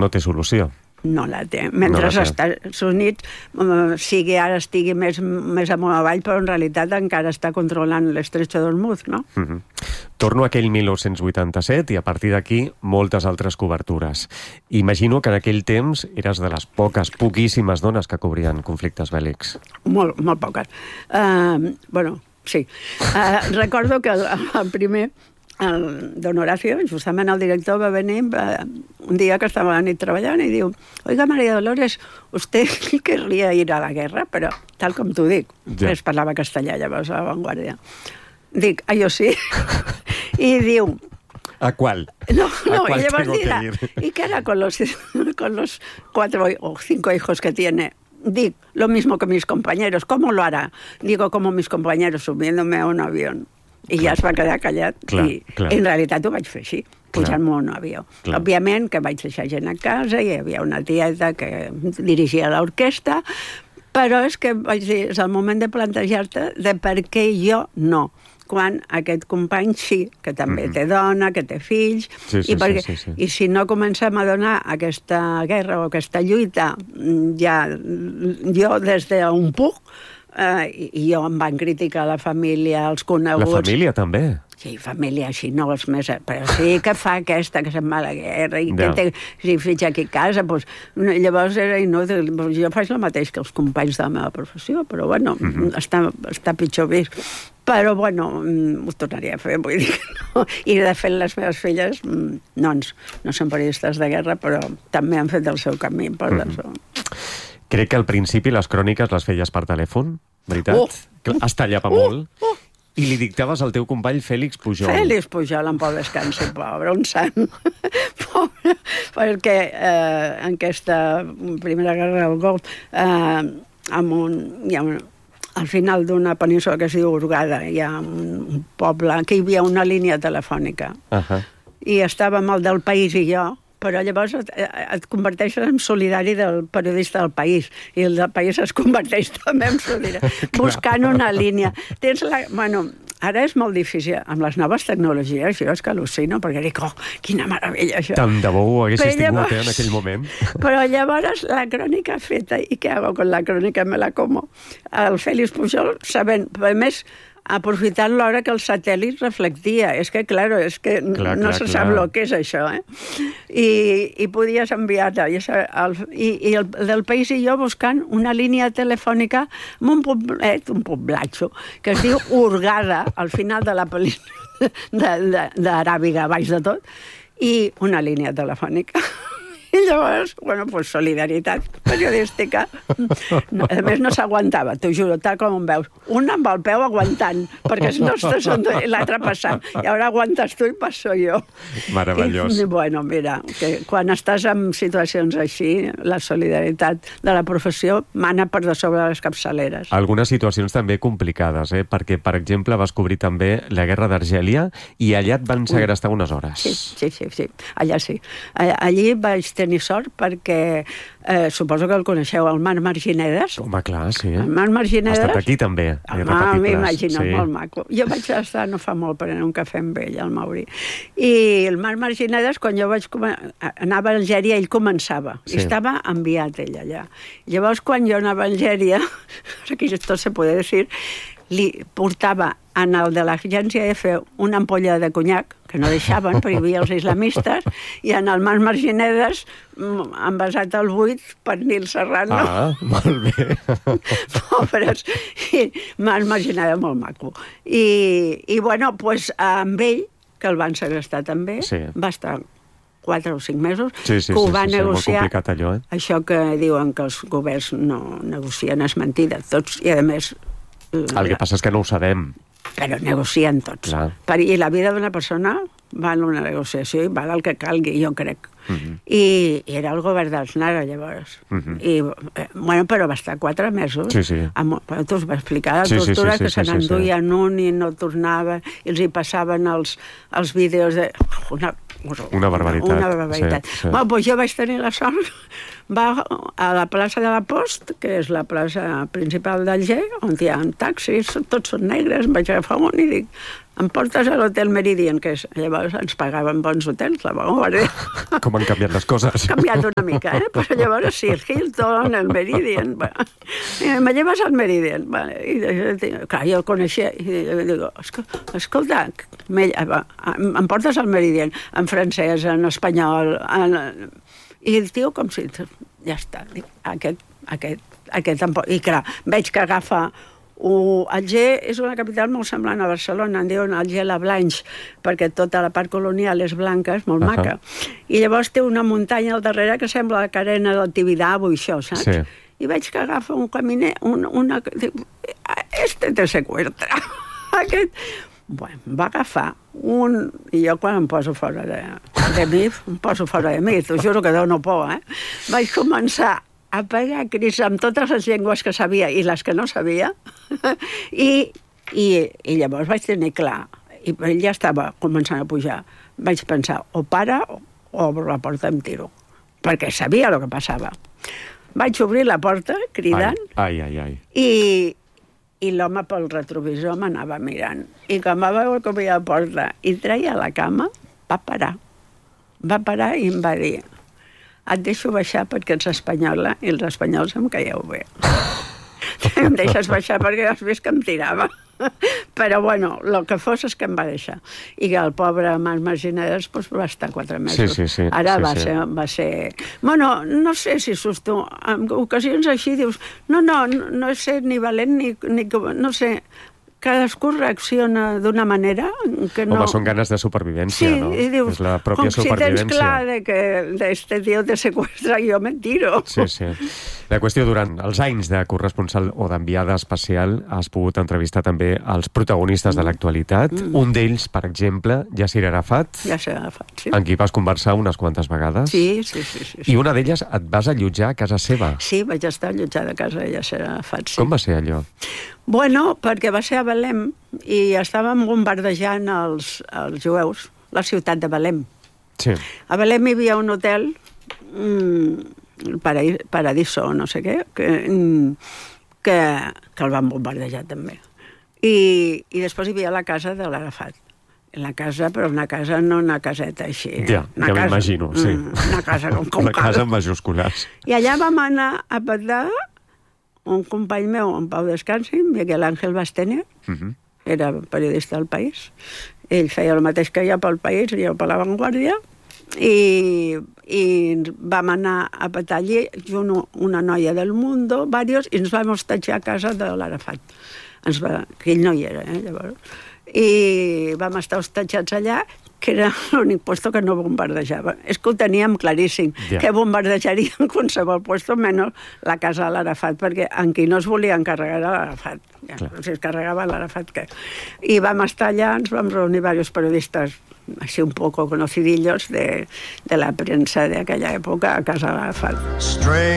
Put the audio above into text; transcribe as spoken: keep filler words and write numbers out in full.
no té solució. No la té. Mentre als Estats Units sigui ara estigui més, més amunt avall, però en realitat encara està controlant l'estretxo d'Hormuz, no? Uh-huh. Torno a aquell mil nou-cents vuitanta-set i a partir d'aquí moltes altres cobertures. Imagino que en aquell temps eres de les poques, poquíssimes dones que cobrien conflictes bèl·lics. Molt, molt poques. Uh, bueno, sí. Uh, recordo que el, el primer... El don Horacio, justament el director, va venir eh, un dia que estava a la nit treballant i diu: oiga, María Dolores, usted querría ir a la guerra, però tal com t'ho dic. Ja. Es parlava castellà llavors a La Vanguardia. Dic, ah, jo sí. I diu... ¿A cuál? No, no, ¿A cuál y llavors tengo dirà, que ir? ¿y qué hará con los, con los cuatro o cinco hijos que tiene? Dic, lo mismo que mis compañeros. ¿Cómo lo hará? Digo, como mis compañeros, subiéndome a un avión. I clar. Ja es va quedar callat. Clar, i clar. En realitat ho vaig fer així, pujant-me a un avió. Clar. Òbviament que vaig deixar gent a casa, hi havia una tieta que dirigia l'orquestra, però és que vaig dir, és el moment de plantejar-te de per què jo no, quan aquest company sí, que també mm-hmm. té dona, que té fills, sí, sí, i, perquè, sí, sí, sí. i si no comencem a donar aquesta guerra o aquesta lluita, ja jo des d'un puc, Uh, i jo em van criticar la família, els coneguts... La família també? Sí, família, així no els més... Però sí, que fa aquesta, que se'n va a la guerra, i ja. que té si fills aquí a casa, doncs, llavors era inútil. Jo faig el mateix que els companys de la meva professió, però, bueno, mm-hmm. està, està pitjor vist. Però, bueno, ho tornaria a fer, vull dir que no. I, de fet, les meves filles, no, no són periodistes de guerra, però també han fet el seu camí per mm-hmm. això. Crec que al principi les cròniques les feies per telèfon, veritat? Uh, uh, es tallava uh, molt. Uh, uh. I li dictaves al teu company Fèlix Pujol. Fèlix Pujol, en pau descansi, pobre, un sant. Pobre, perquè eh, en aquesta primera guerra del Golf, eh, amb un, hi ha un, al final d'una península que es diu Hurgada, hi ha un poble, que hi havia una línia telefònica. Uh-huh. I estàvem el del País i jo, però llavors et, et converteixes en solidari del periodista del País, i el del País es converteix també en solidari, buscant una línia. Tens la... Bueno, ara és molt difícil. Amb les noves tecnologies, jo és que al·lucino, perquè dic, oh, quina meravella, això. Tant de bo ho haguessis tingut, eh, en aquell moment. Però llavors la crònica feta, i què hago con la crònica? Me la como. El Fèlix Pujol, sabent, a més, aprofitant l'hora que el satèl·lit reflectia. És que, clar, és que clar, no clar, se sap el que és això, eh? I, i podies enviar-te. I, i, I el del País i jo buscant una línia telefònica amb un poblet, un poblatxo, que es diu Hurgada, al final de la pel·lícula d'Aràbiga, baix de tot, i una línia telefònica. I llavors, bueno, pues solidaritat periodística. No, a més, no s'aguantava, t'ho juro, tal com em veus. Un amb el peu aguantant, perquè si no estàs i l'altre passant. I ara aguantes tu i passo jo. Meravellós. I, bueno, mira, que quan estàs en situacions així, la solidaritat de la professió mana per de sobre les capçaleres. Algunes situacions també complicades, eh? Perquè, per exemple, vas cobrir també la guerra d'Argèlia i allà et van segrestar unes hores. Sí, sí, sí, sí. Allà sí. Allí vaig tenir sort perquè eh, suposo que el coneixeu, el Marc Marginedes. Home, clar, sí. El Marc Marginedes... Ha estat aquí també. Home, m'imagino, sí. Molt maco. Jo vaig estar no fa molt per anar a un cafè amb ell, al Mauri. I el Marc Marginedes, quan jo vaig anava a Algèria, ell començava. Sí. Estava enviat ell allà. Llavors, quan jo anava a Algèria, aquí tot se puede decir, li portava en el de l'agència F una ampolla de conyac, que no deixaven, perquè hi havia els islamistes, i en el Marc Marginedes, envasat al buit per Nil Serrano. Ah, molt bé. Pobres. I Marc Marginedes molt maco. I, i bueno, doncs amb ell, que el van segrestar també, sí. Va estar quatre o cinc mesos, sí, sí, que ho sí, va sí, negociar. Molt complicat allò, eh? Això que diuen que els governs no negocien és mentida, tots, i a més... El que passa és que no ho sabem. Però negocien tots. Per, I la vida d'una persona val una negociació i val el que calgui, jo crec. Uh-huh. I, I era el govern d'Aznar, llavors. Uh-huh. I, eh, bueno, però va estar quatre mesos. Sí, sí. Amb, però tu us va explicar la sí, tortura, sí, sí, sí, que se n'enduien sí, sí. un i no tornava, i els hi passaven els, els vídeos de... Una, una barbaritat. Una barbaritat. Sí, sí. Bueno, doncs jo vaig tenir la sort, va a la plaça de la Post, que és la plaça principal d'Alger, on hi ha taxis, tots són negres, em vaig agafar un i dic, em portes a l'Hotel Meridian, que és, llavors ens pagaven bons hotels, la Vanguardia. Com han canviat les coses. Ha canviat una mica, eh? Però llavors sí, el Hilton, el Meridian... Bueno. Me llevas al Meridian. Vale. I, clar, jo el coneixia i dic, escolta, me, em portes al Meridian en francès, en espanyol... En, i el tio com si... Ja està, dic, aquest, aquest, aquest... I clar, veig que agafa... Uh, Alger és una capital molt semblant a Barcelona, en diuen Alger la Blanche, perquè tota la part colonial és blanca, és molt uh -huh. maca. I llavors té una muntanya al darrere que sembla la carena del Tibidabo i això, saps? Sí. I veig que agafa un caminer, un, una... Este te secuestra. Aquest... Bueno, va agafar un... I jo quan em poso fora de, de mi, em poso fora de mi, t'ho juro que dono por, eh? Vaig començar a pegar crits amb totes les llengües que sabia i les que no sabia, I, i, i llavors vaig tenir clar, i ell ja estava començant a pujar, vaig pensar, o para o obro la porta amb tiro, perquè sabia el que passava. Vaig obrir la porta, cridant, ai, ai, ai. i, i l'home pel retrovisor m'anava mirant. I quan va veure que obria la porta i treia la cama, va parar. Va parar i em va dir, et deixo baixar perquè ets espanyola i els espanyols em caieu bé. Em deixes baixar perquè has vist que em tirava. Però, bueno, el que fos és que em va deixar. I que el pobre Mas Marginers pues, va estar quatre mesos. Sí, sí, sí. Ara sí, va, sí. Ser, va ser... Bueno, no sé si susto. En ocasions així dius, no, no, no és ser ni valent ni... ni no sé... Cadascú reacciona d'una manera que no... Home, són ganes de supervivència, sí, no? I dius, és la pròpia com si supervivència. tens clar de que este tio te secuestra i jo me tiro. Sí, sí. La qüestió, durant els anys de corresponsal o d'enviada especial, has pogut entrevistar també els protagonistes de l'actualitat. Mm. Un d'ells, per exemple, Yasser Arafat. Yasser Arafat, sí. En qui vas conversar unes quantes vegades. Sí, sí, sí. sí, sí. I una d'elles et vas allotjar a casa seva. Sí, vaig estar allotjada a casa de Yasser Arafat, sí. Com va ser allò? Bueno, perquè va ser a Belém i estàvem bombardejant els, els jueus, la ciutat de Belém. Sí. A Belém hi havia un hotel, mm, Paradiso, no sé què, que, que, que el van bombardejar també. I, i després hi havia la casa de l'Arafat. La casa, però una casa, no una caseta així. Ja, una ja m'imagino, sí. Una casa com, com una casa amb majúscules. I allà vam anar a petar un company meu, en Pau Descansi, Miguel Ángel Bastener, uh -huh. era periodista del País. Ell feia el mateix que jo pel País, i jo per La Vanguardia, i, i vam anar a petar allí, junt una noia del Mundo, diversos, i ens vam hostatjar a casa de l'Arafat. Ens va, que ell no hi era, eh, llavors. I vam estar hostatjats allà, que era l'únic puesto que no bombardejava. És que ho teníem claríssim, yeah. que bombardejarien qualsevol puesto, menys la casa de l'Arafat, perquè en qui no es volia encarregar era l'Arafat. Ja, si es carregava l'Arafat, què? I vam estar allà, ens vam reunir diversos periodistes, així un poco conocidillos de, de la premsa d'aquella època a casa de l'Arafat.